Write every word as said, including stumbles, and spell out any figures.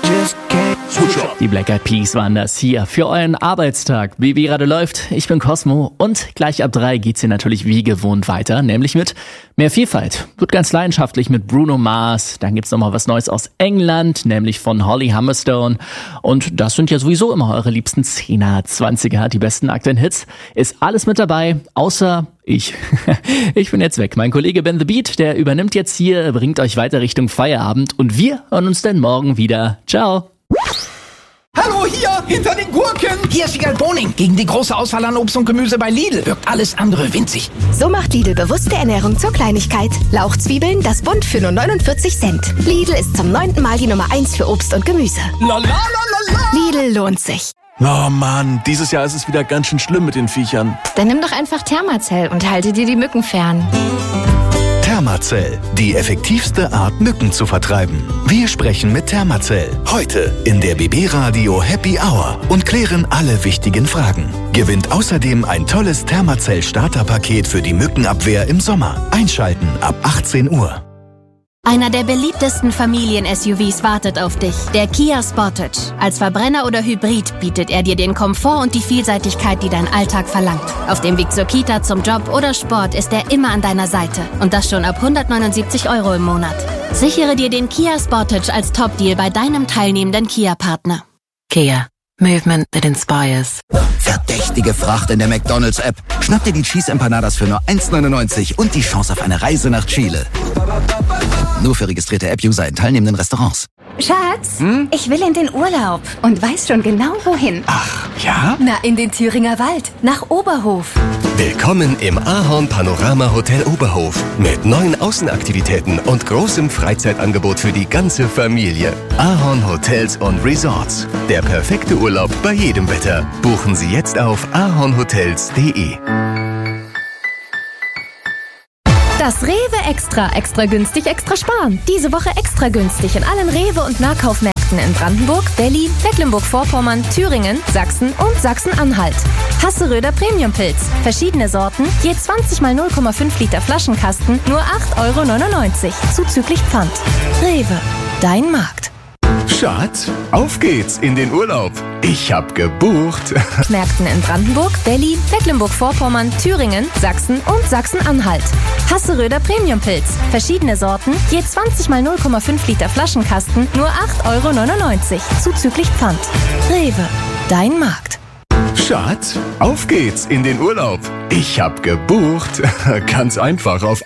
Die Black Eyed Peas waren das hier für euren Arbeitstag. Wie gerade läuft, ich bin Cosmo und gleich ab drei geht's hier natürlich wie gewohnt weiter, nämlich mit mehr Vielfalt. Wird ganz leidenschaftlich mit Bruno Mars, dann gibt's nochmal was Neues aus England, nämlich von Holly Humberstone. Und das sind ja sowieso immer eure liebsten Zehner, Zwanziger, die besten aktuellen Hits. Ist alles mit dabei, außer ich. Ich bin jetzt weg. Mein Kollege Ben the Beat, der übernimmt jetzt hier, bringt euch weiter Richtung Feierabend und wir hören uns dann morgen wieder. Ciao. Hallo, hier, hinter den Gurken! Hier ist Sigal Boning. Gegen die große Auswahl an Obst und Gemüse bei Lidl wirkt alles andere winzig. So macht Lidl bewusste Ernährung zur Kleinigkeit. Lauchzwiebeln, das Bund für nur neunundvierzig Cent. Lidl ist zum neunten Mal die Nummer eins für Obst und Gemüse. La la la la la! Lidl lohnt sich. Oh Mann, dieses Jahr ist es wieder ganz schön schlimm mit den Viechern. Dann nimm doch einfach Thermacell und halte dir die Mücken fern. Thermacell, die effektivste Art, Mücken zu vertreiben. Wir sprechen mit Thermacell. Heute in der B B Radio Happy Hour und klären alle wichtigen Fragen. Gewinnt außerdem ein tolles Thermacell Starterpaket für die Mückenabwehr im Sommer. Einschalten ab achtzehn Uhr. Einer der beliebtesten Familien-S U Vs wartet auf dich, der Kia Sportage. Als Verbrenner oder Hybrid bietet er dir den Komfort und die Vielseitigkeit, die dein Alltag verlangt. Auf dem Weg zur Kita, zum Job oder Sport ist er immer an deiner Seite. Und das schon ab hundertneunundsiebzig Euro im Monat. Sichere dir den Kia Sportage als Top-Deal bei deinem teilnehmenden Kia-Partner. Kia. Movement that inspires. Verdächtige Fracht in der McDonald's-App. Schnapp dir die Cheese Empanadas für nur eins neunundneunzig und die Chance auf eine Reise nach Chile. Nur für registrierte App-User in teilnehmenden Restaurants. Schatz, hm? Ich will in den Urlaub und weiß schon genau wohin. Ach, ja? Na, in den Thüringer Wald, nach Oberhof. Willkommen im Ahorn Panorama Hotel Oberhof mit neuen Außenaktivitäten und großem Freizeitangebot für die ganze Familie. Ahorn Hotels und Resorts. Der perfekte Urlaub bei jedem Wetter. Buchen Sie jetzt auf ahornhotels punkt de. Das Rewe Extra. Extra günstig, extra sparen. Diese Woche extra günstig in allen Rewe- und Nahkaufmärkten in Brandenburg, Berlin, Mecklenburg-Vorpommern, Thüringen, Sachsen und Sachsen-Anhalt. Hasseröder Premiumpilz. Verschiedene Sorten, je zwanzig mal null Komma fünf Liter Flaschenkasten, nur acht Euro neunundneunzig. Zuzüglich Pfand. Rewe. Dein Markt. Schatz, auf geht's in den Urlaub. Ich hab gebucht. Märkten in Brandenburg, Berlin, Mecklenburg-Vorpommern, Thüringen, Sachsen und Sachsen-Anhalt. Hasseröder Premiumpilz. Verschiedene Sorten, je zwanzig mal null Komma fünf Liter Flaschenkasten, nur acht Euro neunundneunzig. Zuzüglich Pfand. Rewe. Dein Markt. Schatz, auf geht's in den Urlaub. Ich hab gebucht. Ganz einfach auf